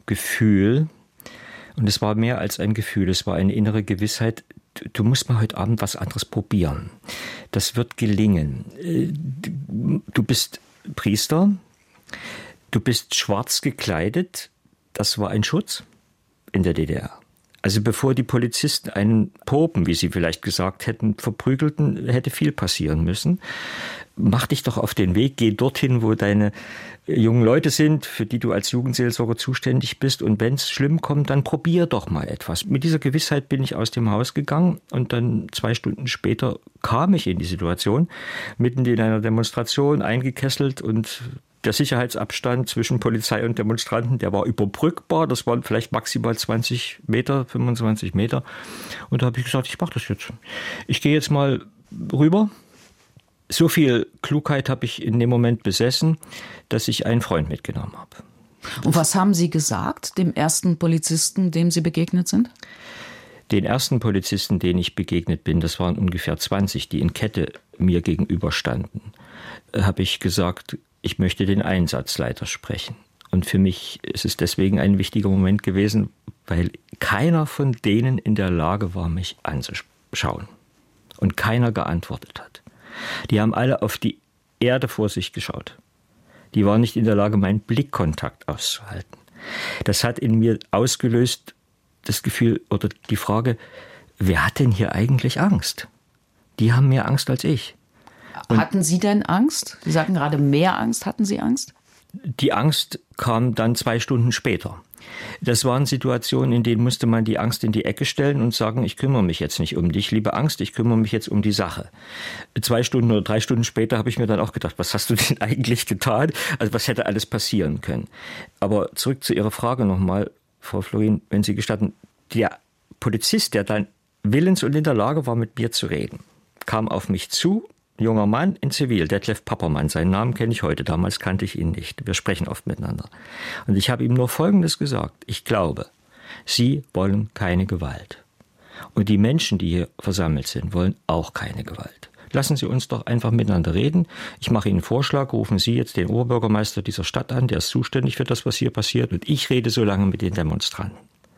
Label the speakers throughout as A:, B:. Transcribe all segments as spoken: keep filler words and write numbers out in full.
A: Gefühl, und es war mehr als ein Gefühl, es war eine innere Gewissheit, du musst mal heute Abend was anderes probieren. Das wird gelingen. Du bist Priester, du bist schwarz gekleidet, das war ein Schutz in der D D R. Also bevor die Polizisten einen Popen, wie sie vielleicht gesagt hätten, verprügelten, hätte viel passieren müssen. Mach dich doch auf den Weg, geh dorthin, wo deine jungen Leute sind, für die du als Jugendseelsorger zuständig bist. Und wenn es schlimm kommt, dann probier doch mal etwas. Mit dieser Gewissheit bin ich aus dem Haus gegangen und dann zwei Stunden später kam ich in die Situation, mitten in einer Demonstration eingekesselt und der Sicherheitsabstand zwischen Polizei und Demonstranten, der war überbrückbar. Das waren vielleicht maximal zwanzig Meter, fünfundzwanzig Meter. Und da habe ich gesagt, ich mache das jetzt. Ich gehe jetzt mal rüber. So viel Klugheit habe ich in dem Moment besessen, dass ich einen Freund mitgenommen habe.
B: Und was haben Sie gesagt, dem ersten Polizisten, dem Sie begegnet sind?
A: Den ersten Polizisten, denen ich begegnet bin, das waren ungefähr zwanzig, die in Kette mir gegenüberstanden, habe ich gesagt, ich möchte den Einsatzleiter sprechen. Und für mich ist es deswegen ein wichtiger Moment gewesen, weil keiner von denen in der Lage war, mich anzuschauen. Und keiner geantwortet hat. Die haben alle auf die Erde vor sich geschaut. Die waren nicht in der Lage, meinen Blickkontakt auszuhalten. Das hat in mir ausgelöst das Gefühl oder die Frage, wer hat denn hier eigentlich Angst? Die haben mehr Angst als ich. Und
B: hatten Sie denn Angst? Sie sagten gerade mehr Angst. Hatten Sie Angst?
A: Die Angst kam dann zwei Stunden später. Das waren Situationen, in denen musste man die Angst in die Ecke stellen und sagen, ich kümmere mich jetzt nicht um dich, liebe Angst, ich kümmere mich jetzt um die Sache. Zwei Stunden oder drei Stunden später habe ich mir dann auch gedacht, was hast du denn eigentlich getan? Also was hätte alles passieren können? Aber zurück zu Ihrer Frage nochmal, Frau Florin, wenn Sie gestatten, der Polizist, der dann willens und in der Lage war, mit mir zu reden, kam auf mich zu, junger Mann in Zivil, Detlef Pappermann, seinen Namen kenne ich heute, damals kannte ich ihn nicht. Wir sprechen oft miteinander. Und ich habe ihm nur Folgendes gesagt, ich glaube, Sie wollen keine Gewalt. Und die Menschen, die hier versammelt sind, wollen auch keine Gewalt. Lassen Sie uns doch einfach miteinander reden. Ich mache Ihnen einen Vorschlag, rufen Sie jetzt den Oberbürgermeister dieser Stadt an, der ist zuständig für das, was hier passiert, und ich rede so lange mit den Demonstranten.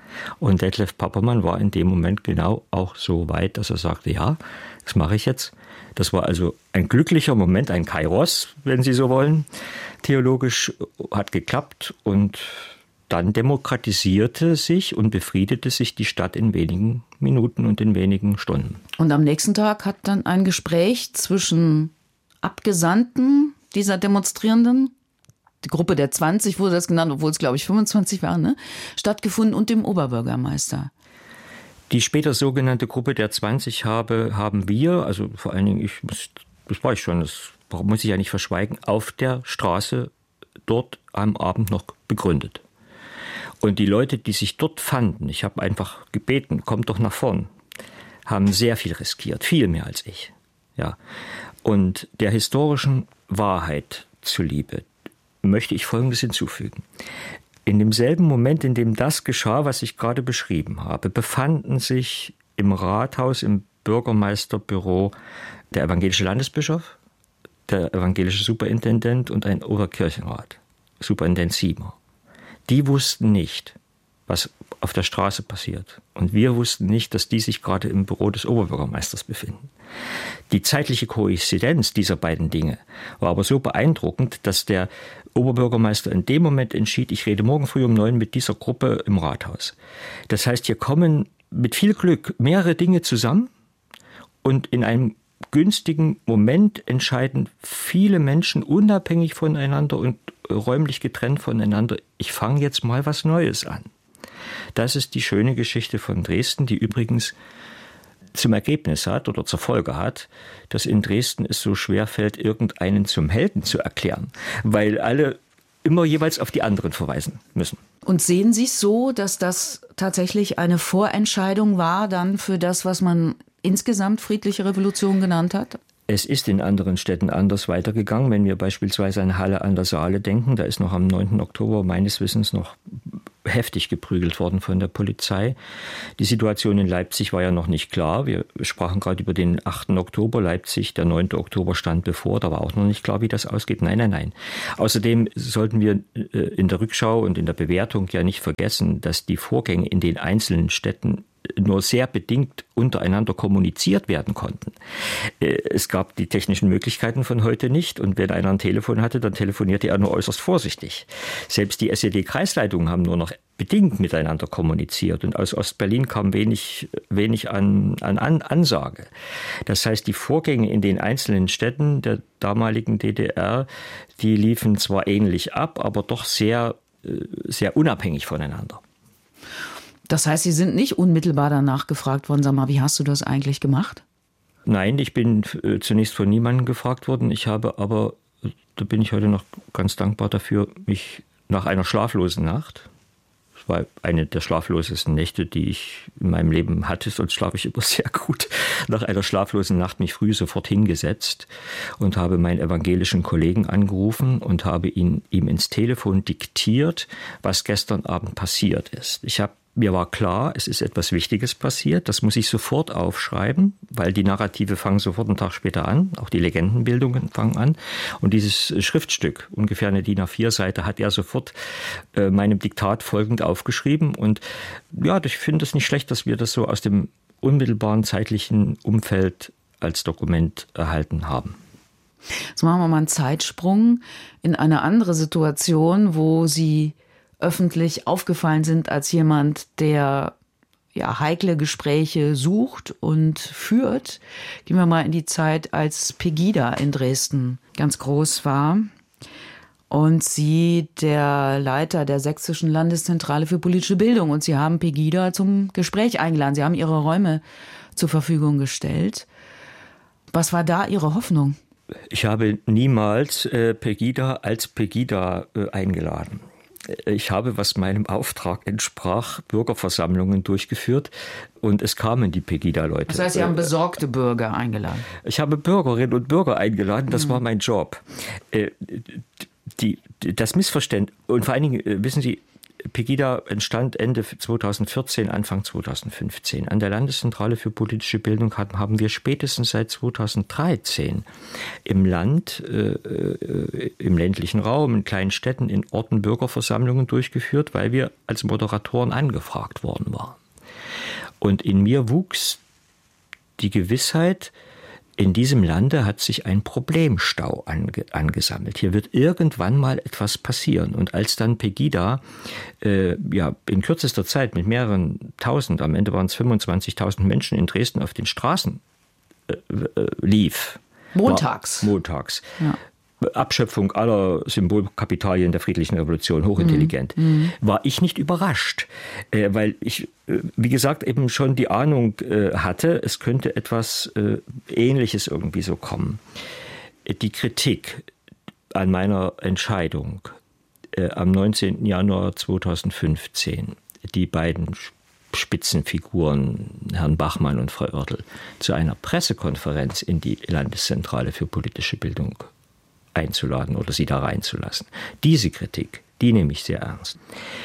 A: Und Detlef Pappermann war in dem Moment genau auch so weit, dass er sagte, ja, das mache ich jetzt. Das war also ein glücklicher Moment, ein Kairos, wenn Sie so wollen. Theologisch hat geklappt und dann demokratisierte sich und befriedete sich die Stadt in wenigen Minuten und in wenigen Stunden.
B: Und am nächsten Tag hat dann ein Gespräch zwischen Abgesandten dieser Demonstrierenden, die Gruppe der zwanzig wurde das genannt, obwohl es glaube ich fünfundzwanzig waren, ne, stattgefunden und dem Oberbürgermeister.
A: Die später sogenannte Gruppe der zwanzig habe, haben wir, also vor allen Dingen, ich, das war ich schon, das muss ich ja nicht verschweigen, auf der Straße dort am Abend noch begründet. Und die Leute, die sich dort fanden, ich habe einfach gebeten, kommt doch nach vorn, haben sehr viel riskiert, viel mehr als ich. Ja. Und der historischen Wahrheit zuliebe möchte ich Folgendes hinzufügen. In demselben Moment, in dem das geschah, was ich gerade beschrieben habe, befanden sich im Rathaus, im Bürgermeisterbüro der evangelische Landesbischof, der evangelische Superintendent und ein Oberkirchenrat, Superintendent Siemer. Die wussten nicht, was auf der Straße passiert. Und wir wussten nicht, dass die sich gerade im Büro des Oberbürgermeisters befinden. Die zeitliche Koinzidenz dieser beiden Dinge war aber so beeindruckend, dass der Oberbürgermeister in dem Moment entschied, ich rede morgen früh um neun mit dieser Gruppe im Rathaus. Das heißt, hier kommen mit viel Glück mehrere Dinge zusammen und in einem günstigen Moment entscheiden viele Menschen unabhängig voneinander und räumlich getrennt voneinander, ich fange jetzt mal was Neues an. Das ist die schöne Geschichte von Dresden, die übrigens zum Ergebnis hat oder zur Folge hat, dass in Dresden es so schwer fällt, irgendeinen zum Helden zu erklären, weil alle immer jeweils auf die anderen verweisen müssen.
B: Und sehen Sie es so, dass das tatsächlich eine Vorentscheidung war dann für das, was man insgesamt friedliche Revolution genannt hat?
A: Es ist in anderen Städten anders weitergegangen. Wenn wir beispielsweise an Halle an der Saale denken, da ist noch am neunten Oktober meines Wissens noch heftig geprügelt worden von der Polizei. Die Situation in Leipzig war ja noch nicht klar. Wir sprachen gerade über den achten Oktober. Leipzig, der neunte Oktober stand bevor. Da war auch noch nicht klar, wie das ausgeht. Nein, nein, nein. Außerdem sollten wir in der Rückschau und in der Bewertung ja nicht vergessen, dass die Vorgänge in den einzelnen Städten nur sehr bedingt untereinander kommuniziert werden konnten. Es gab die technischen Möglichkeiten von heute nicht und wenn einer ein Telefon hatte, dann telefonierte er nur äußerst vorsichtig. Selbst die S E D-Kreisleitungen haben nur noch bedingt miteinander kommuniziert und aus Ostberlin kam wenig, wenig an, an, an Ansage. Das heißt, die Vorgänge in den einzelnen Städten der damaligen D D R, die liefen zwar ähnlich ab, aber doch sehr, sehr unabhängig voneinander.
B: Das heißt, Sie sind nicht unmittelbar danach gefragt worden, sag mal, wie hast du das eigentlich gemacht?
A: Nein, ich bin äh, zunächst von niemandem gefragt worden. Ich habe aber, da bin ich heute noch ganz dankbar dafür, mich nach einer schlaflosen Nacht, das war eine der schlaflosesten Nächte, die ich in meinem Leben hatte, sonst schlafe ich immer sehr gut, nach einer schlaflosen Nacht mich früh sofort hingesetzt und habe meinen evangelischen Kollegen angerufen und habe ihn, ihm ins Telefon diktiert, was gestern Abend passiert ist. Ich habe Mir war klar, es ist etwas Wichtiges passiert. Das muss ich sofort aufschreiben, weil die Narrative fangen sofort einen Tag später an. Auch die Legendenbildungen fangen an. Und dieses Schriftstück, ungefähr eine D I N A vier Seite, hat er sofort äh, meinem Diktat folgend aufgeschrieben. Und ja, ich finde es nicht schlecht, dass wir das so aus dem unmittelbaren zeitlichen Umfeld als Dokument erhalten haben.
B: Jetzt machen wir mal einen Zeitsprung in eine andere Situation, wo Sie öffentlich aufgefallen sind als jemand, der ja heikle Gespräche sucht und führt. Gehen wir mal in die Zeit, als Pegida in Dresden ganz groß war und Sie der Leiter der Sächsischen Landeszentrale für politische Bildung und Sie haben Pegida zum Gespräch eingeladen. Sie haben Ihre Räume zur Verfügung gestellt. Was war da Ihre Hoffnung?
A: Ich habe niemals äh, Pegida als Pegida äh, eingeladen. Ich habe, was meinem Auftrag entsprach, Bürgerversammlungen durchgeführt und es kamen die Pegida-Leute.
B: Das heißt, Sie haben besorgte Bürger eingeladen?
A: Ich habe Bürgerinnen und Bürger eingeladen, das mhm. war mein Job. Die, das Missverständnis, und vor allen Dingen, wissen Sie, Pegida entstand Ende zweitausendvierzehn, Anfang zweitausendfünfzehn. An der Landeszentrale für politische Bildung haben wir spätestens seit zweitausenddreizehn im Land, äh, im ländlichen Raum, in kleinen Städten, in Orten Bürgerversammlungen durchgeführt, weil wir als Moderatoren angefragt worden waren. Und in mir wuchs die Gewissheit, in diesem Lande hat sich ein Problemstau ange, angesammelt. Hier wird irgendwann mal etwas passieren. Und als dann Pegida äh, ja, in kürzester Zeit mit mehreren Tausend, am Ende waren es fünfundzwanzigtausend Menschen in Dresden auf den Straßen äh, äh, lief.
B: Montags.
A: War, montags.
B: Ja.
A: Abschöpfung aller Symbolkapitalien der friedlichen Revolution, hochintelligent, mhm. war ich nicht überrascht, äh, weil ich, äh, wie gesagt, eben schon die Ahnung äh, hatte, es könnte etwas äh, Ähnliches irgendwie so kommen. Die Kritik an meiner Entscheidung äh, am neunzehnten Januar zweitausendfünfzehn, die beiden Spitzenfiguren, Herrn Bachmann und Frau Oertel, zu einer Pressekonferenz in die Landeszentrale für politische Bildung einzuladen oder sie da reinzulassen. Diese Kritik, die nehme ich sehr ernst.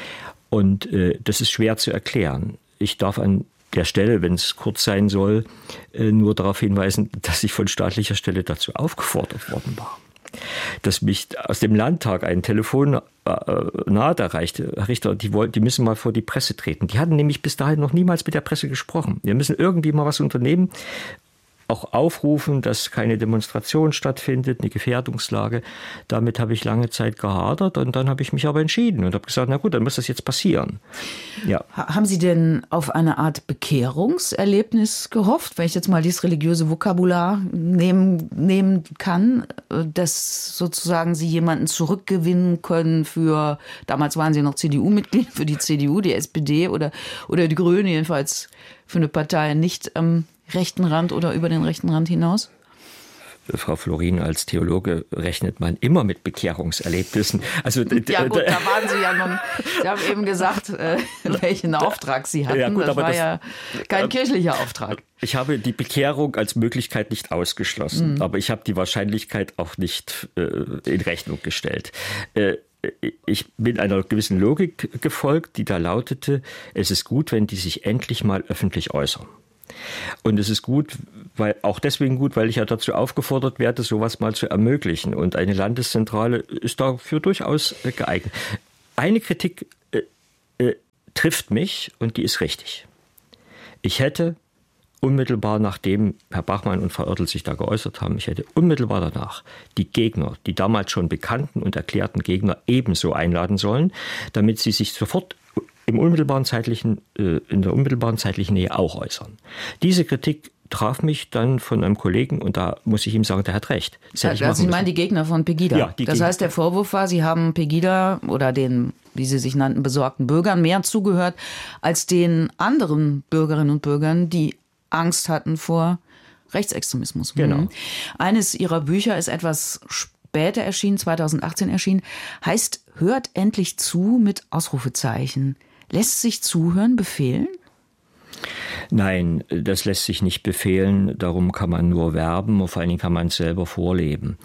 A: Und äh, das ist schwer zu erklären. Ich darf an der Stelle, wenn es kurz sein soll, äh, nur darauf hinweisen, dass ich von staatlicher Stelle dazu aufgefordert worden war. Dass mich aus dem Landtag ein Telefonat erreichte, Herr Richter, die, wollten, die müssen mal vor die Presse treten. Die hatten nämlich bis dahin noch niemals mit der Presse gesprochen. Wir müssen irgendwie mal was unternehmen, auch aufrufen, dass keine Demonstration stattfindet, eine Gefährdungslage. Damit habe ich lange Zeit gehadert und dann habe ich mich aber entschieden und habe gesagt, na gut, dann muss das jetzt passieren. Ja.
B: Haben Sie denn auf eine Art Bekehrungserlebnis gehofft, wenn ich jetzt mal dieses religiöse Vokabular nehmen, nehmen kann, dass sozusagen Sie jemanden zurückgewinnen können für, damals waren Sie noch C D U-Mitglied, für die C D U, die S P D oder, oder die Grünen, jedenfalls für eine Partei nicht am rechten Rand oder über den rechten Rand hinaus?
A: Frau Florin, als Theologe rechnet man immer mit Bekehrungserlebnissen. Also,
B: ja gut, da waren Sie ja nun, Sie haben eben gesagt, äh, welchen Auftrag Sie hatten. Ja, gut, das war das, ja kein äh, kirchlicher Auftrag.
A: Ich habe die Bekehrung als Möglichkeit nicht ausgeschlossen, mhm. aber ich habe die Wahrscheinlichkeit auch nicht äh, in Rechnung gestellt. Äh, ich bin einer gewissen Logik gefolgt, die da lautete, es ist gut, wenn die sich endlich mal öffentlich äußern. Und es ist gut, weil auch deswegen gut, weil ich ja dazu aufgefordert werde, sowas mal zu ermöglichen. Und eine Landeszentrale ist dafür durchaus geeignet. Eine Kritik äh, äh, trifft mich und die ist richtig. Ich hätte unmittelbar nachdem Herr Bachmann und Frau Oertel sich da geäußert haben, ich hätte unmittelbar danach die Gegner, die damals schon bekannten und erklärten Gegner ebenso einladen sollen, damit sie sich sofort im unmittelbaren zeitlichen, äh, in der unmittelbaren zeitlichen Nähe auch äußern. Diese Kritik traf mich dann von einem Kollegen und da muss ich ihm sagen, der hat recht.
B: Ja, also Sie meinen die Gegner von Pegida?
A: Ja, die
B: das
A: Gegner.
B: heißt, der Vorwurf war, Sie haben Pegida oder den, wie sie sich nannten, besorgten Bürgern mehr zugehört als den anderen Bürgerinnen und Bürgern, die Angst hatten vor Rechtsextremismus.
A: Genau.
B: Mhm. Eines Ihrer Bücher ist etwas später erschienen, zweitausendachtzehn erschienen, heißt Hört endlich zu mit Ausrufezeichen. Lässt sich Zuhören befehlen?
A: Nein, das lässt sich nicht befehlen. Darum kann man nur werben und vor allen Dingen kann man es selber vorleben.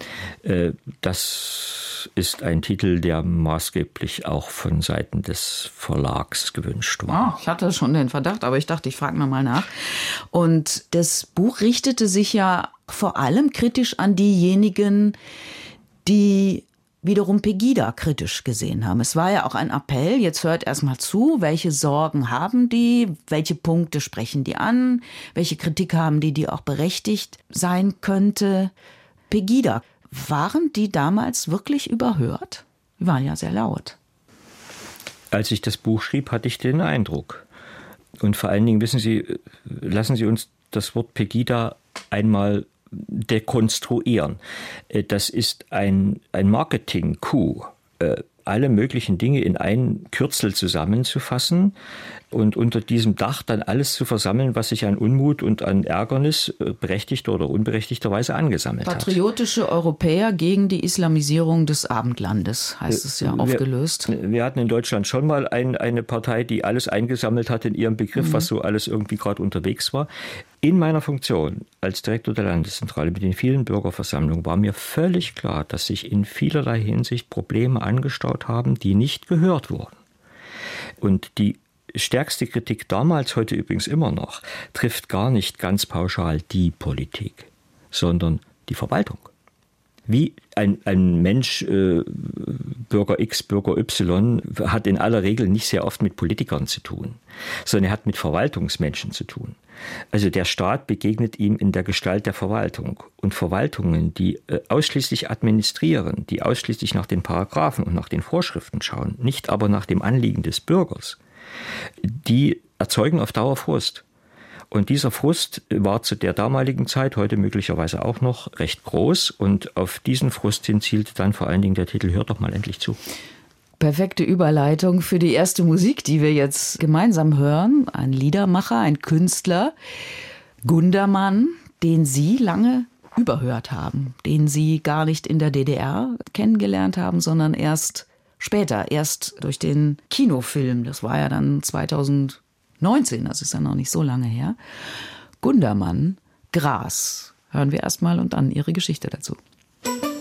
A: Das ist ein Titel, der maßgeblich auch von Seiten des Verlags gewünscht war.
B: Oh, ich hatte schon den Verdacht, aber ich dachte, ich frage mal nach. Und das Buch richtete sich ja vor allem kritisch an diejenigen, die wiederum Pegida kritisch gesehen haben. Es war ja auch ein Appell, jetzt hört erstmal zu, welche Sorgen haben die, welche Punkte sprechen die an, welche Kritik haben die, die auch berechtigt sein könnte. Pegida, waren die damals wirklich überhört? Die waren ja sehr laut.
A: Als ich das Buch schrieb, hatte ich den Eindruck. Und vor allen Dingen, wissen Sie, lassen Sie uns das Wort Pegida einmal dekonstruieren. Das ist ein, ein Marketing-Coup, alle möglichen Dinge in ein Kürzel zusammenzufassen und unter diesem Dach dann alles zu versammeln, was sich an Unmut und an Ärgernis berechtigter oder unberechtigterweise angesammelt hat.
B: Patriotische Europäer gegen die Islamisierung des Abendlandes, heißt es ja aufgelöst.
A: Wir, wir hatten in Deutschland schon mal ein, eine Partei, die alles eingesammelt hat in ihrem Begriff, mhm. was so alles irgendwie gerade unterwegs war. In meiner Funktion als Direktor der Landeszentrale mit den vielen Bürgerversammlungen war mir völlig klar, dass sich in vielerlei Hinsicht Probleme angestaut haben, die nicht gehört wurden. Und die stärkste Kritik damals, heute übrigens immer noch, trifft gar nicht ganz pauschal die Politik, sondern die Verwaltung. Wie ein, ein Mensch, äh, Bürger X, Bürger Y, hat in aller Regel nicht sehr oft mit Politikern zu tun, sondern er hat mit Verwaltungsmenschen zu tun. Also der Staat begegnet ihm in der Gestalt der Verwaltung. Und Verwaltungen, die äh, ausschließlich administrieren, die ausschließlich nach den Paragraphen und nach den Vorschriften schauen, nicht aber nach dem Anliegen des Bürgers, die erzeugen auf Dauer Frust. Und dieser Frust war zu der damaligen Zeit, heute möglicherweise auch noch, recht groß. Und auf diesen Frust hin zielte dann vor allen Dingen der Titel Hört doch mal endlich zu.
B: Perfekte Überleitung für die erste Musik, die wir jetzt gemeinsam hören. Ein Liedermacher, ein Künstler, Gundermann, den Sie lange überhört haben, den Sie gar nicht in der D D R kennengelernt haben, sondern erst später, erst durch den Kinofilm. Das war ja dann zweitausendneunzehn, das ist ja noch nicht so lange her. Gundermann, Gras. Hören wir erst mal und dann Ihre Geschichte dazu.